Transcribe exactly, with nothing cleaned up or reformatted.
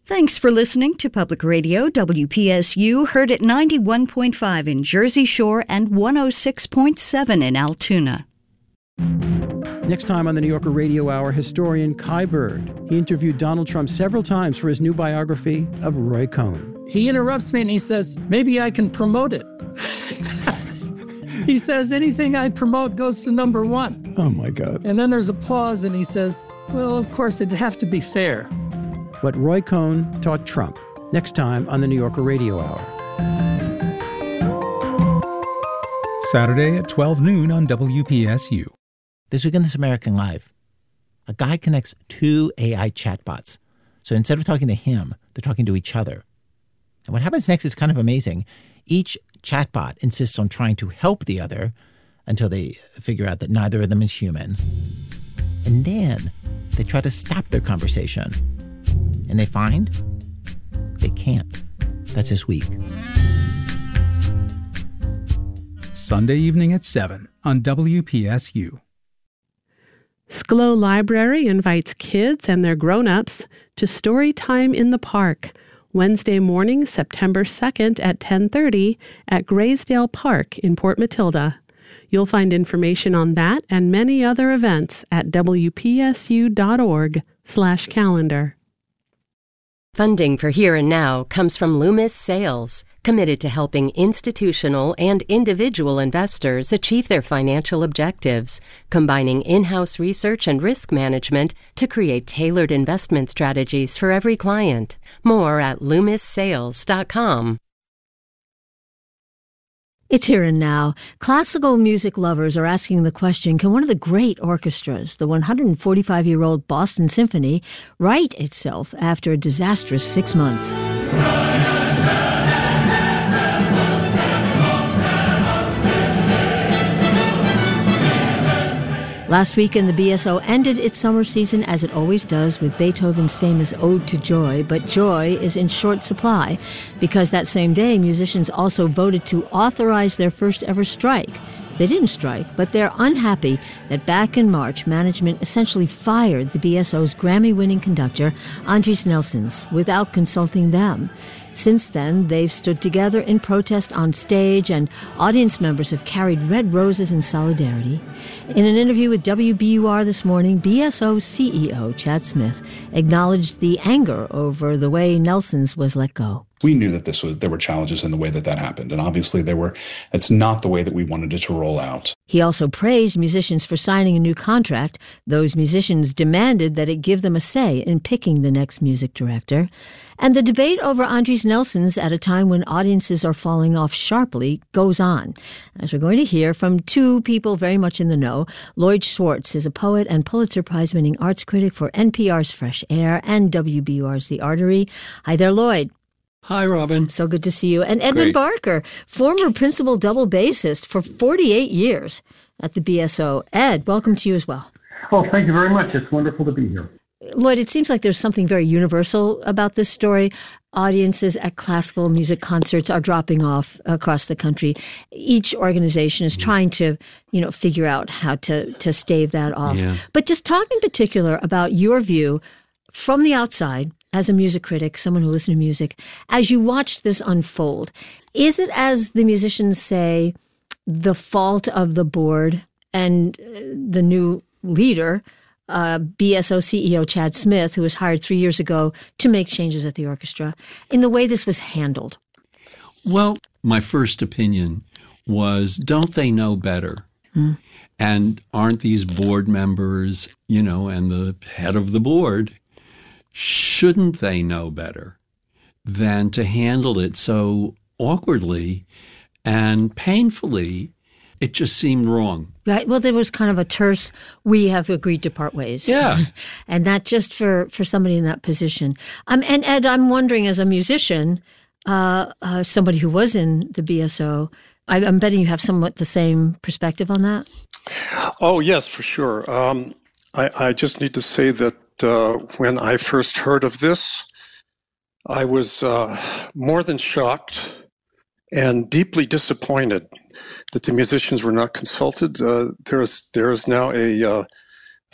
Thanks for listening to Public Radio W P S U, heard at ninety-one point five in Jersey Shore and one oh six point seven in Altoona. Next time on the New Yorker Radio Hour, historian Kai Bird. He interviewed Donald Trump several times for his new biography of Roy Cohn. He interrupts me and he says, maybe I can promote it. He says, anything I promote goes to number one. Oh, my God. And then there's a pause and he says, well, of course, it'd have to be fair. What Roy Cohn taught Trump, next time on the New Yorker Radio Hour. Saturday at twelve noon on W P S U. This week on This American Life, a guy connects two A I chatbots. So instead of talking to him, they're talking to each other. And what happens next is kind of amazing. Each chatbot insists on trying to help the other until they figure out that neither of them is human. And then they try to stop their conversation. And they find they can't. That's this week. Sunday evening at seven on W P S U. S C L O Library invites kids and their grown-ups to story time in the park, Wednesday morning, September second at ten thirty at Graysdale Park in Port Matilda. You'll find information on that and many other events at W P S U dot org slash calendar. Funding for Here and Now comes from Loomis Sales, committed to helping institutional and individual investors achieve their financial objectives, combining in-house research and risk management to create tailored investment strategies for every client. More at loomis sales dot com. It's Here and Now. Classical music lovers are asking the question, can one of the great orchestras, the one hundred forty-five-year-old Boston Symphony, right itself after a disastrous six months? Last weekend, the B S O ended its summer season as it always does with Beethoven's famous Ode to Joy, but joy is in short supply because that same day, musicians also voted to authorize their first ever strike. They didn't strike, but they're unhappy that back in March, management essentially fired the B S O's Grammy-winning conductor, Andris Nelsons, without consulting them. Since then, they've stood together in protest on stage, and audience members have carried red roses in solidarity. In an interview with W B U R this morning, B S O C E O Chad Smith acknowledged the anger over the way Nelsons was let go. We knew that this was there were challenges in the way that that happened, and obviously there were. It's not the way that we wanted it to roll out. He also praised musicians for signing a new contract. Those musicians demanded that it give them a say in picking the next music director. And the debate over Andris Nelsons at a time when audiences are falling off sharply goes on. As we're going to hear from two people very much in the know, Lloyd Schwartz is a poet and Pulitzer Prize-winning arts critic for N P R's Fresh Air and W B U R's The Artery. Hi there, Lloyd. Hi, Robin. So good to see you. And Edmund Great. Barker, former principal double bassist for forty-eight years at the B S O. Ed, welcome to you as well. Well, thank you very much. It's wonderful to be here. Lloyd, it seems like there's something very universal about this story. Audiences at classical music concerts are dropping off across the country. Each organization is trying to, you know, figure out how to, to stave that off. Yeah. But just talk in particular about your view from the outside, as a music critic, someone who listens to music, as you watched this unfold. Is it, as the musicians say, the fault of the board and the new leader, Uh, B S O C E O Chad Smith, who was hired three years ago to make changes at the orchestra, in the way this was handled? Well, my first opinion was, don't they know better? Mm. And aren't these board members, you know, and the head of the board, shouldn't they know better than to handle it so awkwardly and painfully? It just seemed wrong. Right. Well, there was kind of a terse, we have agreed to part ways. Yeah. And that just for, for somebody in that position. Um, and Ed, I'm wondering, as a musician, uh, uh, somebody who was in the B S O, I, I'm betting you have somewhat the same perspective on that. Oh, yes, for sure. Um, I, I just need to say that uh, when I first heard of this, I was uh, more than shocked and deeply disappointed that the musicians were not consulted. Uh, there is there is now a uh,